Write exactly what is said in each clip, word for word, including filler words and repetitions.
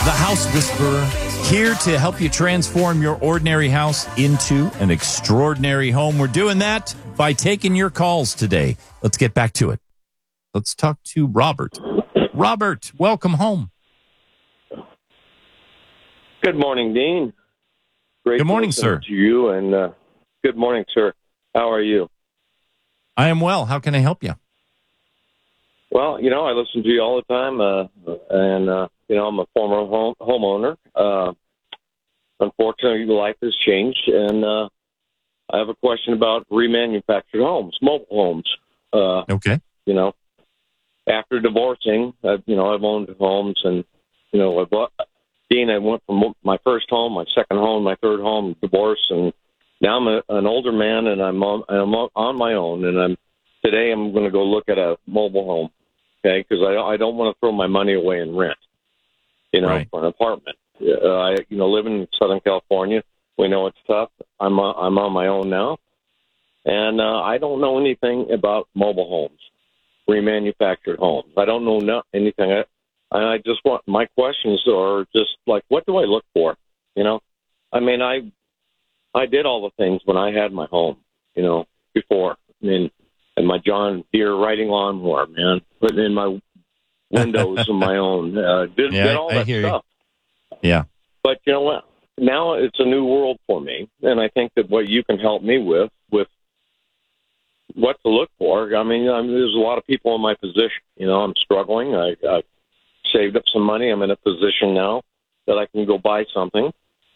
The House Whisperer, here to help you transform your ordinary house into an extraordinary home. We're doing that by taking your calls today. Let's get back to it. Let's talk to Robert. Robert, welcome home. Good morning, Dean. Great good morning, to sir. To you and uh, good morning, sir. How are you? I am well. How can I help you? Well, you know, I listen to you all the time, uh, and uh, you know, I'm a former home homeowner. Uh, unfortunately, life has changed, and uh, I have a question about remanufactured homes, mobile homes. Uh, okay. You know, after divorcing, I've, you know, I've owned homes, and you know, I bought, Dean, I went from my first home, my second home, my third home, divorce, and now I'm a, an older man, and I'm on, I'm on my own, and I'm today I'm going to go look at a mobile home, okay? Because I I don't want to throw my money away in rent, you know, right. for an apartment. Uh, I you know live in Southern California. We know it's tough. I'm uh, I'm on my own now, and uh, I don't know anything about mobile homes, remanufactured homes. I don't know no, anything. I, I just want my questions are just like, what do I look for? You know, I mean, I I did all the things when I had my home, you know, before. I mean, and my John Deere riding lawnmower, man, putting in my windows of my own, uh, did, yeah, did all I that hear stuff. You. Yeah. But you know what? Now it's a new world for me, and I think that what you can help me with, with what to look for. I mean, I mean there's a lot of people in my position. You know, I'm struggling. I, I've saved up some money. I'm in a position now that I can go buy something.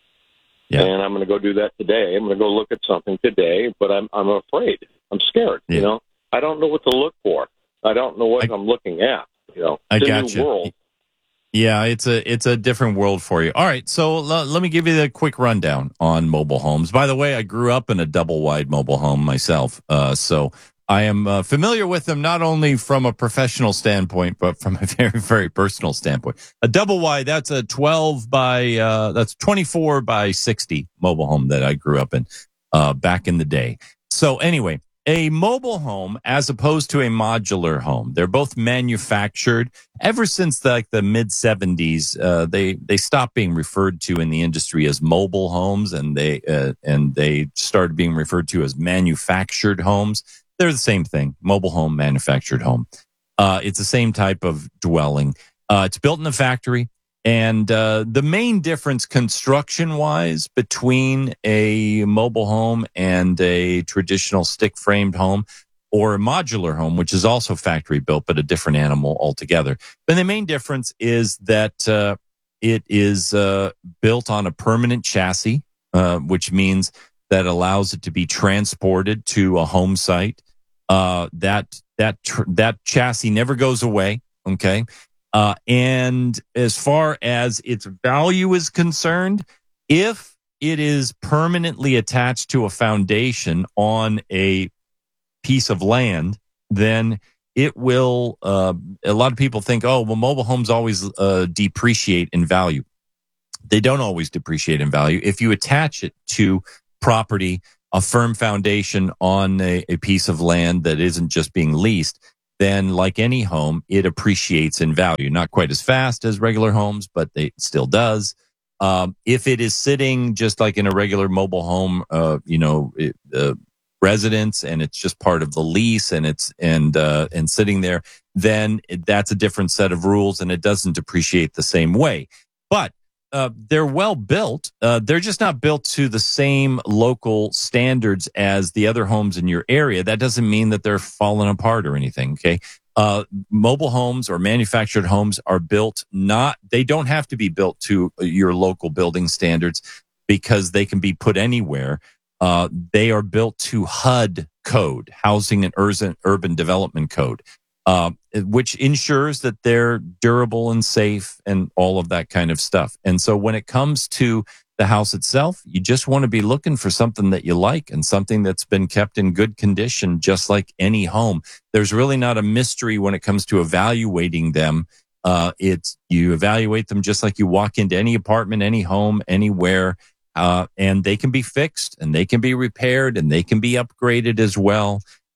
Yeah. And I'm going to go do that today. I'm going to go look at something today, but I'm I'm afraid. I'm scared. Yeah. You know, I don't know what to look for. I don't know what I, I'm looking at. You know, I it's got a new you. world. Yeah, it's a it's a different world for you. All right, so l- let me give you the quick rundown on mobile homes. By the way, I grew up in a double wide mobile home myself, uh, so I am uh, familiar with them not only from a professional standpoint, but from a very very personal standpoint. A double wide, that's a twelve by uh, that's twenty-four by sixty mobile home that I grew up in uh, back in the day. So anyway, a mobile home as opposed to a modular home, they're both manufactured. Ever since the, like the mid seventies, uh, they they stopped being referred to in the industry as mobile homes, and they uh, and they started being referred to as manufactured homes. They're the same thing: mobile home, manufactured home. Uh, it's the same type of dwelling. Uh, it's built in a factory. And uh, the main difference construction-wise between a mobile home and a traditional stick-framed home or a modular home, which is also factory-built but a different animal altogether. But the main difference is that uh, it is uh, built on a permanent chassis, uh, which means that allows it to be transported to a home site. Uh, that that tr- that chassis never goes away, okay? Uh, and as far as its value is concerned, if it is permanently attached to a foundation on a piece of land, then it will, uh, a lot of people think, oh, well, mobile homes always uh, depreciate in value. They don't always depreciate in value. If you attach it to property, a firm foundation on a, a piece of land that isn't just being leased, then like any home, it appreciates in value. Not quite as fast as regular homes, but it still does. Um, if it is sitting just like in a regular mobile home, uh, you know, it, uh, residence, and it's just part of the lease, and it's and uh, and sitting there, then it, that's a different set of rules, and it doesn't depreciate the same way. But Uh, they're well built. Uh, they're just not built to the same local standards as the other homes in your area. That doesn't mean that they're falling apart or anything. Okay. Uh, mobile homes or manufactured homes are built not, they don't have to be built to your local building standards because they can be put anywhere. Uh, they are built to H U D code, Housing and Urban, Urban Development Code. Uh, which ensures that they're durable and safe and all of that kind of stuff. And so when it comes to the house itself, you just want to be looking for something that you like and something that's been kept in good condition, just like any home. There's really not a mystery when it comes to evaluating them. Uh, it's you evaluate them just like you walk into any apartment, any home, anywhere, uh, and they can be fixed and they can be repaired and they can be upgraded as well.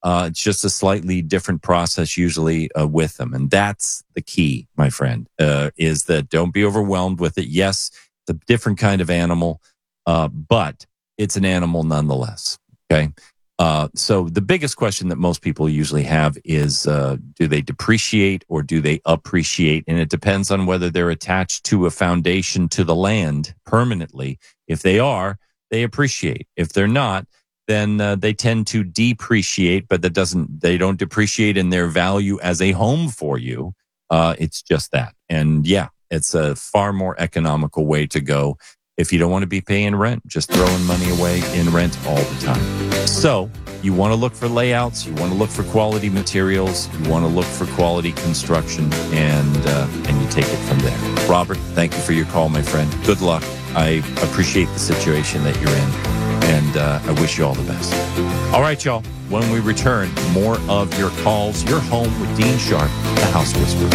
Uh, it's just a slightly different process usually uh, with them. And that's the key, my friend, uh, is that don't be overwhelmed with it. Yes, it's a different kind of animal, uh, but it's an animal nonetheless. Okay. Uh, so the biggest question that most people usually have is, uh, do they depreciate or do they appreciate? And it depends on whether they're attached to a foundation to the land permanently. If they are, they appreciate. If they're not, then uh, they tend to depreciate, but that doesn't, they don't depreciate in their value as a home for you. Uh, it's just that. And yeah, it's a far more economical way to go. If you don't want to be paying rent, just throwing money away in rent all the time. So you want to look for layouts, you want to look for quality materials, you want to look for quality construction, and uh, and you take it from there. Robert, thank you for your call, my friend. Good luck. I appreciate the situation that you're in. And uh, I wish you all the best. All right, y'all. When we return, more of your calls. Your home with Dean Sharp, the House Whisperer.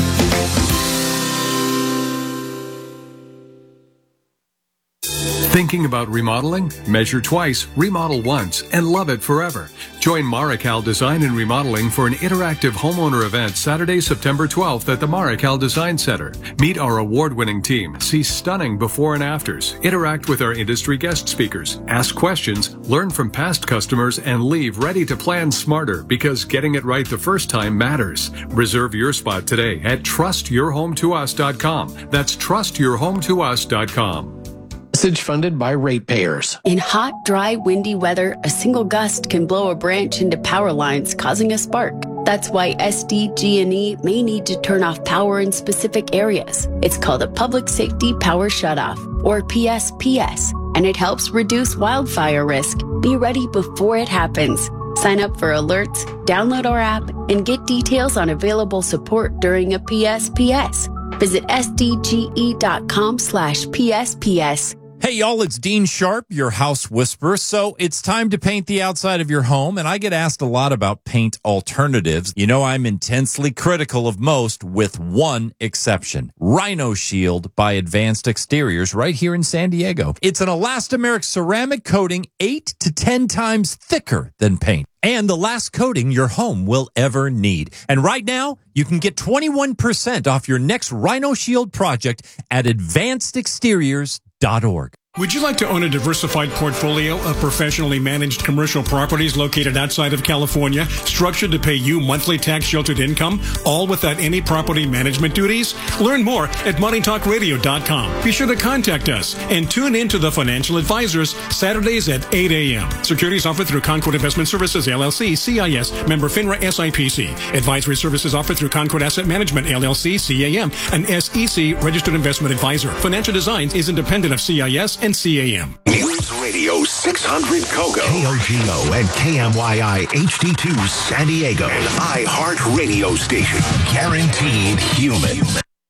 Thinking about remodeling? Measure twice, remodel once, and love it forever. Join Marical Design and Remodeling for an interactive homeowner event Saturday, September twelfth at the Marical Design Center. Meet our award-winning team, see stunning before and afters, interact with our industry guest speakers, ask questions, learn from past customers, and leave ready to plan smarter because getting it right the first time matters. Reserve your spot today at trust your home to us dot com. That's trust your home to us dot com. Message funded by ratepayers. In hot, dry, windy weather, a single gust can blow a branch into power lines, causing a spark. That's why S D G and E may need to turn off power in specific areas. It's called a Public Safety Power Shutoff, or P S P S, and it helps reduce wildfire risk. Be ready before it happens. Sign up for alerts, download our app, and get details on available support during a P S P S. Visit S D G E dot com slash P S P S. Hey, y'all, it's Dean Sharp, your house whisperer. So it's time to paint the outside of your home, and I get asked a lot about paint alternatives. You know, I'm intensely critical of most, with one exception. Rhino Shield by Advanced Exteriors right here in San Diego. It's an elastomeric ceramic coating eight to ten times thicker than paint, and the last coating your home will ever need. And right now, you can get twenty-one percent off your next Rhino Shield project at advanced exteriors dot org. Would you like to own a diversified portfolio of professionally managed commercial properties located outside of California, structured to pay you monthly tax-sheltered income, all without any property management duties? Learn more at money talk radio dot com. Be sure to contact us and tune in to The Financial Advisors Saturdays at eight a.m. Securities offered through Concord Investment Services, L L C, C I S, member FINRA S I P C. Advisory services offered through Concord Asset Management, L L C, C A M, an S E C registered investment advisor. Financial Designs is independent of C I S and C A M. News Radio six hundred Kogo, K O G O and K M Y I H D two San Diego, an iHeart radio station. Guaranteed human.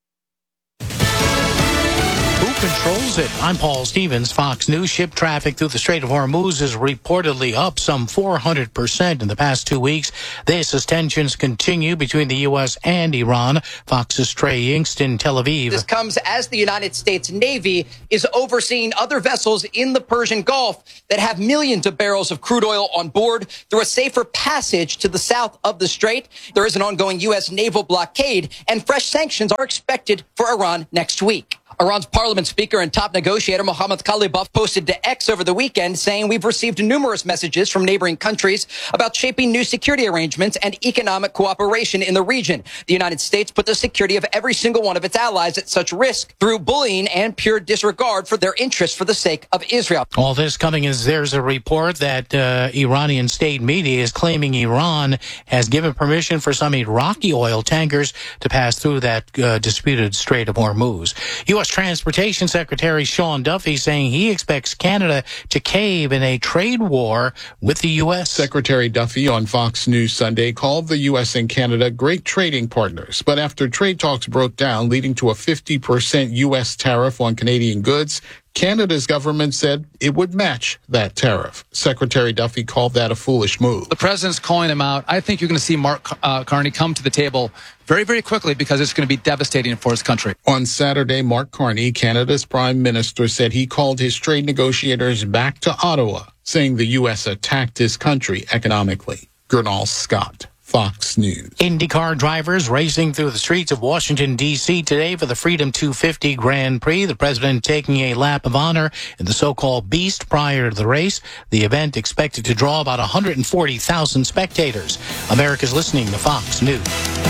Who controls it? I'm Paul Stevens. Fox News. Ship traffic through the Strait of Hormuz is reportedly up some four hundred percent in the past two weeks. This as tensions continue between the U S and Iran. Fox's Trey Yingst in Tel Aviv. This comes as the United States Navy is overseeing other vessels in the Persian Gulf that have millions of barrels of crude oil on board through a safer passage to the south of the strait. There is an ongoing U S naval blockade, and fresh sanctions are expected for Iran next week. Iran's parliament speaker and top negotiator Mohammad Khalibaf posted to X over the weekend saying, "We've received numerous messages from neighboring countries about shaping new security arrangements and economic cooperation in the region. The United States put the security of every single one of its allies at such risk through bullying and pure disregard for their interests for the sake of Israel." All this coming as there's a report that uh, Iranian state media is claiming Iran has given permission for some Iraqi oil tankers to pass through that uh, disputed Strait of Hormuz. U S Transportation Secretary Sean Duffy saying he expects Canada to cave in a trade war with the U S. Secretary Duffy on Fox News Sunday called the U S and Canada great trading partners. But after trade talks broke down, leading to a fifty percent U S tariff on Canadian goods, Canada's government said it would match that tariff. Secretary Duffy called that a foolish move. The president's calling him out. I think you're going to see Mark uh, Carney come to the table very, very quickly because it's going to be devastating for his country. On Saturday, Mark Carney, Canada's prime minister, said he called his trade negotiators back to Ottawa, saying the U S attacked his country economically. Gernal Scott, Fox News. IndyCar drivers racing through the streets of Washington, D C today for the Freedom two fifty Grand Prix. The president taking a lap of honor in the so-called Beast prior to the race. The event expected to draw about one hundred forty thousand spectators. America's listening to Fox News.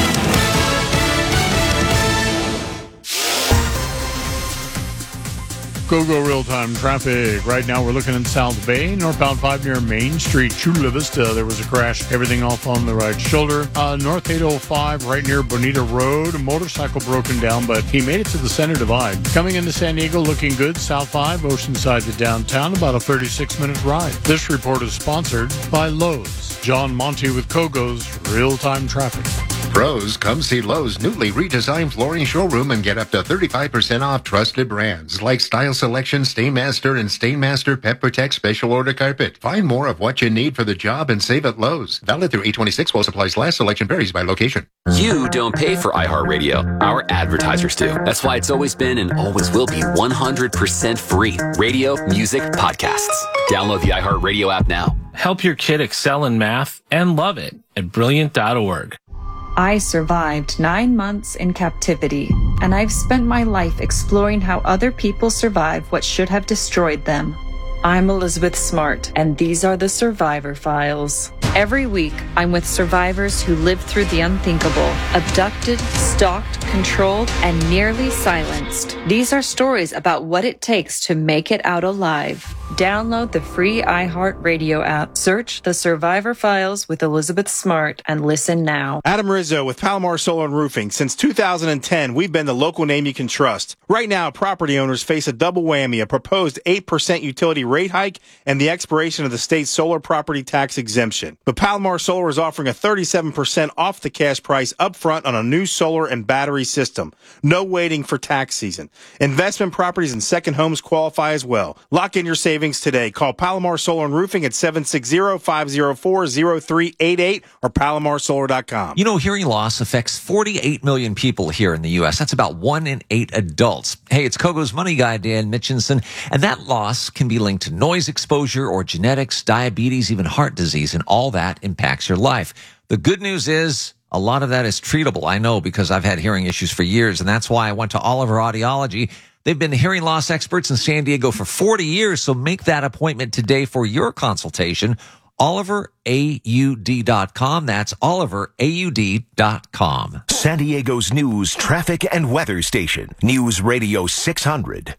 Go-Go real-time traffic. Right now we're looking in South Bay, northbound five near Main Street, Chula Vista. There was a crash. Everything off on the right shoulder. Uh, North eight oh five right near Bonita Road. A motorcycle broken down, but he made it to the center divide. Coming into San Diego looking good. South five, Oceanside to downtown, about a thirty-six minute ride. This report is sponsored by Lowe's. John Monty with Kogo's real-time traffic. Pros, come see Lowe's newly redesigned flooring showroom and get up to thirty-five percent off trusted brands like Style Selection, Stainmaster, and Stainmaster Pet Protect Special Order Carpet. Find more of what you need for the job and save at Lowe's. Valid through eight twenty-six while supplies last. Selection varies by location. You don't pay for iHeartRadio. Our advertisers do. That's why it's always been and always will be one hundred percent free. Radio, music, podcasts. Download the iHeartRadio app now. Help your kid excel in math and love it at brilliant dot org. I survived nine months in captivity, and I've spent my life exploring how other people survive what should have destroyed them. I'm Elizabeth Smart, and these are the Survivor Files. Every week, I'm with survivors who lived through the unthinkable, abducted, stalked, controlled, and nearly silenced. These are stories about what it takes to make it out alive. Download the free iHeartRadio app, search The Survivor Files with Elizabeth Smart, and listen now. Adam Rizzo with Palomar Solar and Roofing. Since two thousand ten, we've been the local name you can trust. Right now, property owners face a double whammy, a proposed eight percent utility rate hike and the expiration of the state's solar property tax exemption. But Palomar Solar is offering a thirty-seven percent off the cash price up front on a new solar and battery system. No waiting for tax season. Investment properties and second homes qualify as well. Lock in your savings today. Call Palomar Solar and Roofing at seven six zero, five zero four, zero three eight eight or palomar solar dot com. You know, hearing loss affects forty-eight million people here in the U S. That's about one in eight adults. Hey, it's Kogo's Money Guy, Dan Mitchinson, and that loss can be linked to noise exposure or genetics, diabetes, even heart disease, and all that impacts your life. The good news is a lot of that is treatable. I know because I've had hearing issues for years, and that's why I went to Oliver Audiology. They've been the hearing loss experts in San Diego for forty years, so make that appointment today for your consultation. Oliver A U D dot com. That's Oliver A U D dot com. San Diego's news, traffic, and weather station. News Radio six hundred.